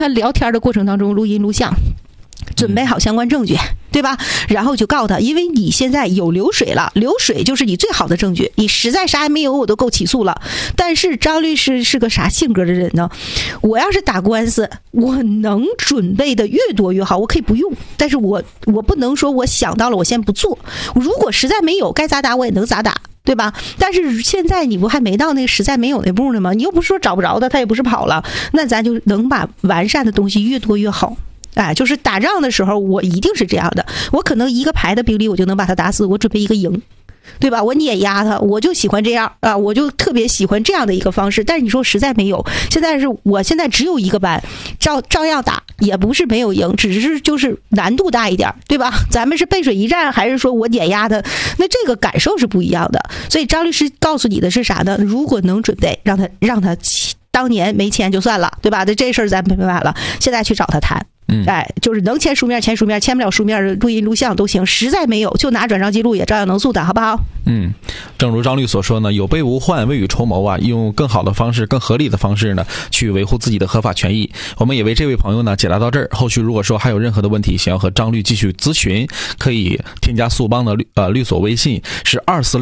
他聊天的过程当中录音录像，准备好相关证据，对吧？然后就告他，因为你现在有流水了，流水就是你最好的证据，你实在啥也没有我都够起诉了。但是张律师是个啥性格的人呢？我要是打官司，我能准备的越多越好，我可以不用，但是我不能说我想到了我先不做，如果实在没有该咋打我也能咋打，对吧？但是现在你不还没到那个实在没有那步呢吗？你又不是说找不着他也不是跑了，那咱就能把完善的东西越多越好。哎，就是打仗的时候我一定是这样的，我可能一个排的兵力我就能把他打死，我准备一个营，对吧？我碾压他，我就喜欢这样啊，我就特别喜欢这样的一个方式。但是你说实在没有，我现在只有一个班，照样打，也不是没有赢，只是就是难度大一点，对吧？咱们是背水一战，还是说我碾压他？那这个感受是不一样的。所以张律师告诉你的是啥呢？如果能准备，让他当年没签就算了，对吧？这事儿咱没办法了，现在去找他谈。哎，就是能签书面签书面，签不了书面录音录像都行，实在没有就拿转账记录也照样能诉的，好不好？ 正如张律所说呢，有备无患，未雨绸缪啊，用更好的方式更合理的方式呢去维护自己的合法权益。我们也为这位朋友呢解答到这儿，后续如果说还有任何的问题想要和张律继续咨询，可以添加速帮的律所微信是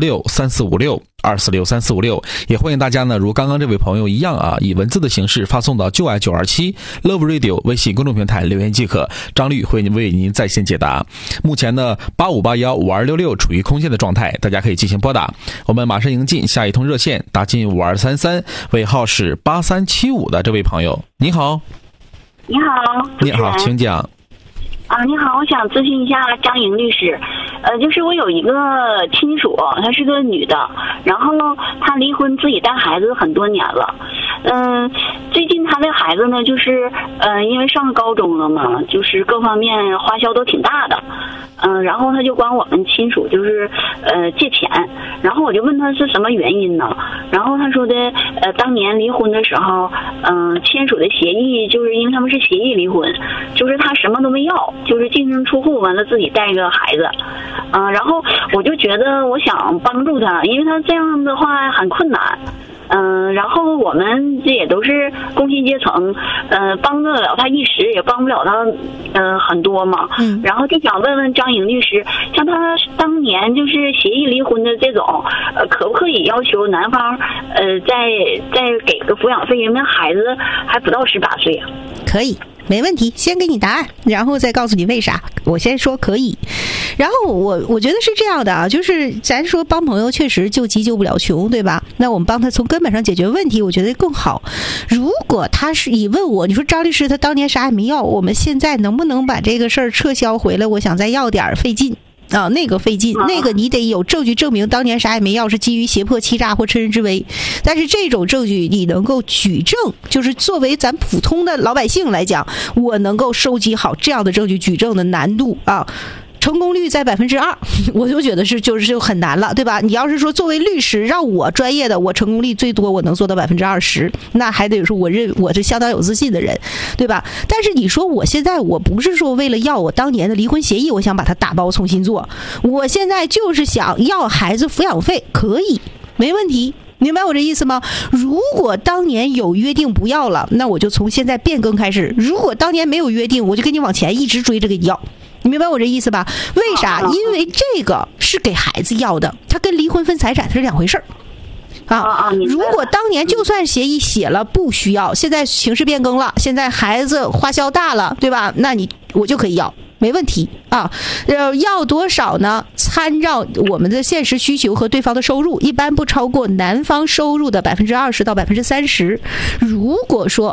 2463456，2463456，也欢迎大家呢如刚刚这位朋友一样啊，以文字的形式发送到就爱927 Love Radio 微信公众平台留言即可，张律会为您在线解答。目前呢85815266处于空线的状态，大家可以进行拨打。我们马上迎进下一通热线，打进5233，尾号是8375的这位朋友，你好。 你好， 你好，请讲。 你好，我想咨询一下张莹律师。就是我有一个亲属，她是个女的，然后她离婚自己带孩子很多年了。最近她的孩子呢，就是因为上高中了嘛，就是各方面花销都挺大的。然后他就管我们亲属就是借钱，然后我就问他是什么原因呢？然后他说的当年离婚的时候，签署的协议就是因为他们是协议离婚，就是他什么都没要，就是净身出户，完了自己带个孩子。然后我就觉得我想帮助他，因为他这样的话很困难。然后我们这也都是工薪阶层，帮得了他一时，也帮不了他很多嘛。然后就想问问张莹律师，像他当年就是协议离婚的这种，可不可以要求男方再给个抚养费？因为孩子还不到18岁啊。 可以。没问题，先给你答案，然后再告诉你为啥。我先说可以，然后我觉得是这样的啊，就是咱说帮朋友确实救急救不了穷，对吧？那我们帮他从根本上解决问题，我觉得更好。如果他是你问我，你说张律师他当年啥也没要，我们现在能不能把这个事儿撤销回来？我想再要点费劲。那个费劲，那个你得有证据证明当年啥也没要，是基于胁迫、欺诈或趁人之危。但是这种证据你能够举证，就是作为咱普通的老百姓来讲，我能够收集好这样的证据，举证的难度啊。成功率在2%，我就觉得就是很难了，对吧？你要是说作为律师，让我专业的，我成功率最多我能做到20%，那还得说我是相当有自信的人，对吧？但是你说我现在我不是说为了要我当年的离婚协议，我想把它打包重新做，我现在就是想要孩子抚养费，可以，没问题。明白我这意思吗？如果当年有约定不要了，那我就从现在变更开始；如果当年没有约定，我就跟你往前一直追着给你要。你明白我这意思吧？为啥？因为这个是给孩子要的，它跟离婚分财产是两回事儿。如果当年就算协议写了不需要，现在形势变更了，现在孩子花销大了，对吧？那我就可以要。没问题啊，要多少呢？参照我们的现实需求和对方的收入，一般不超过男方收入的20%到30%。如果说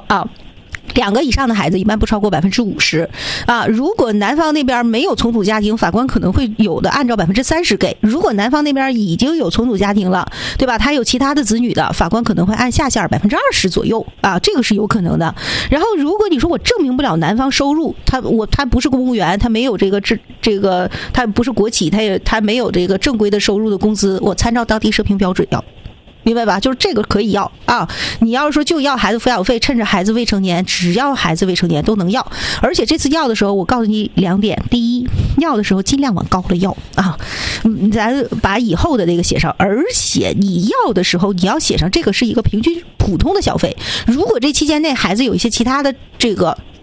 2个以上的孩子一般不超过50%啊。如果男方那边没有重组家庭，法官可能会有的按照30%给；如果男方那边已经有重组家庭了，对吧？他有其他的子女的，法官可能会按下限20%左右啊，这个是有可能的。然后如果你说我证明不了男方收入，他不是公务员，他没有这个他不是国企，他没有这个正规的收入的工资，我参照当地社评标准要。明白吧？就是这个可以要啊！你要是说就要孩子抚养费，趁着孩子未成年，只要孩子未成年都能要。而且这次要的时候，我告诉你2点：第一，要的时候尽量往高了要啊，咱把以后的这个写上。而且你要的时候，你要写上这个是一个平均普通的消费。如果这期间内孩子有一些其他的这个